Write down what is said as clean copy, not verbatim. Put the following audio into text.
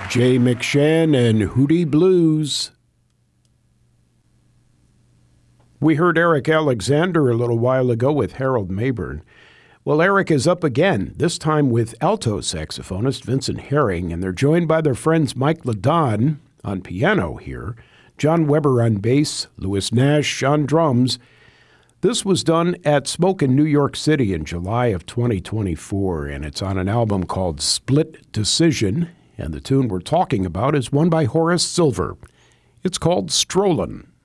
Jay McShann and Hootie Blues. We heard Eric Alexander a little while ago with Harold Mabern. Well, Eric is up again, this time with alto saxophonist Vincent Herring, and they're joined by their friends Mike Ladon on piano here, John Weber on bass, Louis Nash on drums. This was done at Smoke in New York City in July of 2024, and it's on an album called Split Decision, and the tune we're talking about is one by Horace Silver. It's called Strollin'.